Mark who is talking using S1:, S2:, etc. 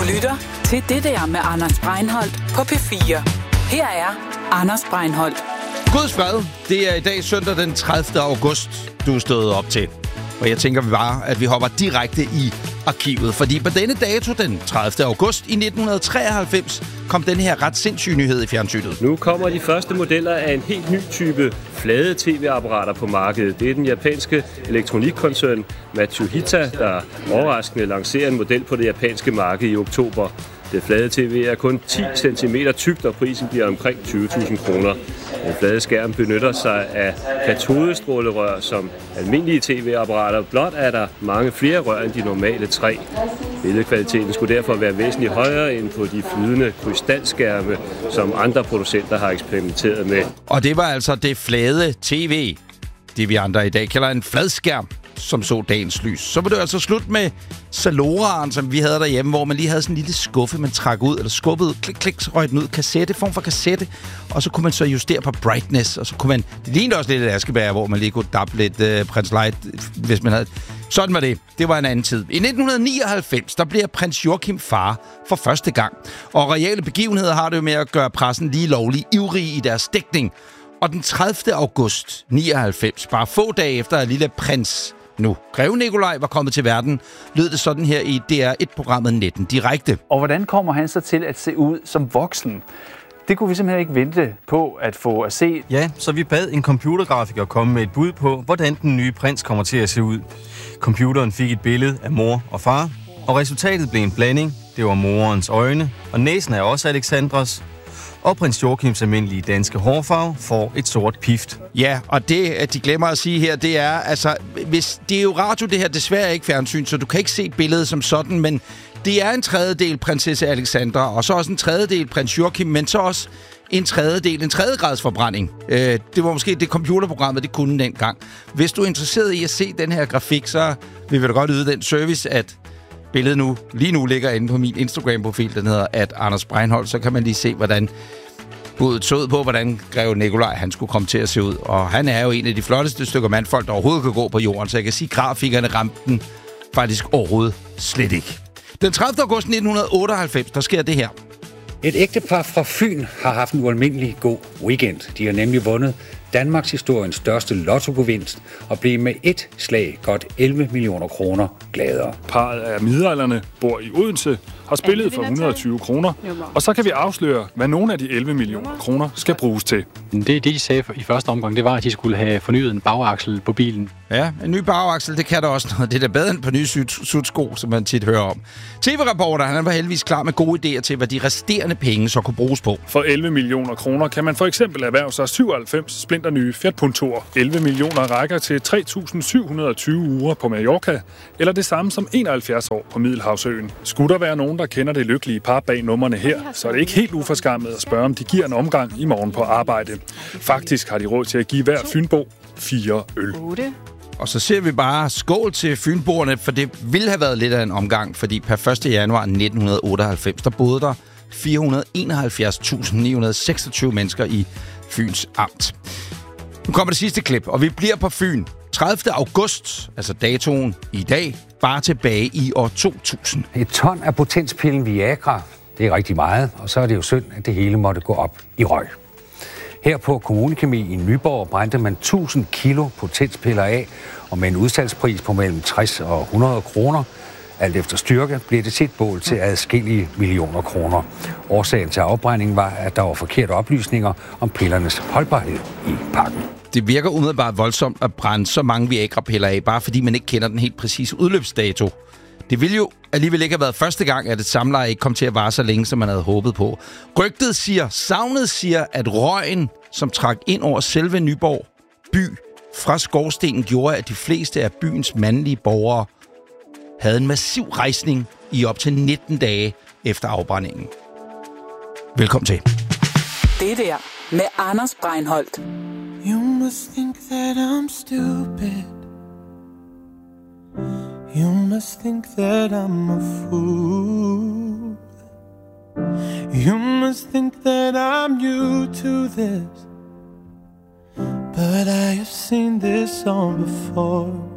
S1: lytter til Det der med Anders Breinholt på P4. Her er Anders Breinholt.
S2: Guds fred. Det er i dag søndag den 30. august, du er stået op til. Og jeg tænker bare, at vi hopper direkte i arkivet. Fordi på denne dato, den 30. august i 1993, kom den her ret sindssyge nyhed i fjernsynet.
S3: Nu kommer de første modeller af en helt ny type flade tv-apparater på markedet. Det er den japanske elektronikkoncern Matsuhita, der overraskende lancerer en model på det japanske marked i oktober. Det flade tv er kun 10 cm tykt, og prisen bliver omkring 20.000 kroner. Den flade skærm benytter sig af katodestrålerør som almindelige tv-apparater. Blot er der mange flere rør end de normale 3. Billedkvaliteten skulle derfor være væsentligt højere end på de flydende krystalskærme, som andre producenter har eksperimenteret med.
S2: Og det var altså det flade tv, det vi andre i dag kalder en fladskærm, som så dagens lys. Så var det altså slut med Zaloraen, som vi havde derhjemme, hvor man lige havde sådan en lille skuffe, man trak ud, eller skubbede, klik, så røg den ud, form for kassette, og så kunne man så justere på brightness, og så kunne man, det lignede også lidt et askebær, hvor man lige kunne dabbe lidt Prins Light, hvis man havde. Sådan var det. Det var en anden tid. I 1999, der bliver prins Joachim far for første gang, og reelle begivenheder har det jo med at gøre pressen lige lovlig ivrig i deres dækning. Og den 30. august 99, bare få dage efter at lille prins Greve Nikolaj var kommet til verden, lød det sådan her i DR1-programmet Netten Direkte.
S4: Og hvordan kommer han så til at se ud som voksen? Det kunne vi simpelthen ikke vente på at få at se.
S5: Ja, så vi bad en computergrafiker komme med et bud på, hvordan den nye prins kommer til at se ud. Computeren fik et billede af mor og far, og resultatet blev en blanding. Det var morens øjne, og næsen er også Alexandras. Og prins Joachims almindelige danske hårfarve får et sort pift.
S2: Ja, og det, de glemmer at sige her, det er, altså, det er jo radio, det her, desværre ikke fjernsyn, så du kan ikke se billedet som sådan, men det er en tredjedel prinsesse Alexandra, og så også en tredjedel prins Joachim, men så også en tredjegrads forbrænding. Det var måske det computerprogrammet, det kunne dengang. Hvis du er interesseret i at se den her grafik, så vil vi da godt yde den service, at billedet lige nu ligger inde på min Instagram-profil, den hedder @AndersBreinholt, så kan man lige se, hvordan budet så ud på, hvordan Greve Nikolaj han skulle komme til at se ud. Og han er jo en af de flotteste stykker mandfolk, der overhovedet kan gå på jorden, så jeg kan sige, at grafikerne ramte den faktisk overhovedet slet ikke. Den 30. august 1998, der sker det her.
S6: Et ægtepar fra Fyn har haft en ualmindelig god weekend. De har nemlig vundet Danmarks historiens største lottogevinst og blev med et slag godt 11 millioner kroner gladere.
S7: Parret af midaldrende bor i Odense, har spillet for 120 kroner, og så kan vi afsløre, hvad nogle af de 11 millioner kroner skal bruges til.
S8: Det, de sagde i første omgang, det var, at de skulle have fornyet en bagaksel på bilen.
S2: Ja, en ny bagaksel, det kan der også noget. Det er da bedre end på nye sudsko, som man tit hører om. TV-reporter, han var heldigvis klar med gode idéer til, hvad de resterende penge så kunne bruges på.
S7: For 11 millioner kroner kan man for eksempel erhverve sig 97 splinter nye Fiat Puntoer. 11 millioner rækker til 3.720 uger på Mallorca, eller det samme som 71 år på Middelhavsøen. Skulle der være nogen, der kender det lykkelige par bag numrene her, så er det ikke helt uforskammet at spørge, om de giver en omgang i morgen på arbejde. Faktisk har de råd til at give hver fynbo 4 øl.
S2: Og så ser vi bare skål til fynboerne, for det ville have været lidt af en omgang, fordi per 1. januar 1998, der boede der 471.926 mennesker i Fyns Amt. Nu kommer det sidste klip, og vi bliver på Fyn. 30. august, altså datoen i dag, bare tilbage i år 2000.
S6: Et ton af potenspillen Viagra, det er rigtig meget, og så er det jo synd, at det hele måtte gå op i røg. Her på Kommunekemi i Nyborg brændte man 1000 kilo potenspiller af, og med en udsalgspris på mellem 60 og 100 kroner, alt efter styrke, blev det til et bål til adskillige millioner kroner. Årsagen til afbrændingen var, at der var forkerte oplysninger om pillernes holdbarhed i pakken.
S2: Det virker umiddelbart voldsomt at brænde så mange Viagra-piller af, bare fordi man ikke kender den helt præcise udløbsdato. Det ville jo alligevel ikke have været første gang, at et samleje ikke kom til at vare så længe, som man havde håbet på. Savnet siger, at røgen, som trak ind over selve Nyborg by fra skorstenen, gjorde, at de fleste af byens mandlige borgere havde en massiv rejsning i op til 19 dage efter afbrændingen. Velkommen til.
S1: Det der med Anders Breinholt.
S9: You must think that I'm stupid. You must think that I'm a fool. You must think that I'm new to this. But I have seen this song before.